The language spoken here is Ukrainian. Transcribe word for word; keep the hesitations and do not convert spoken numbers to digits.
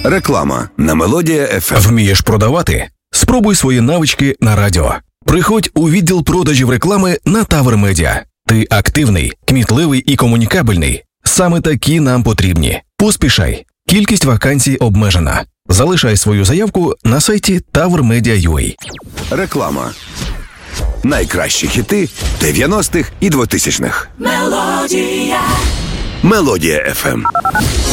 Реклама на Мелодія еф ем. Вмієш продавати? Спробуй свої навички на радіо. Приходь у відділ продажів реклами на Тавр Медіа. Ти активний, кмітливий і комунікабельний. Саме такі нам потрібні. Поспішай. Кількість вакансій обмежена. Залишай свою заявку на сайті тавр медіа крапка ю а. Реклама. Найкращі хіти дев'яностих і двотисячних. Мелодія. Мелодія еф ем.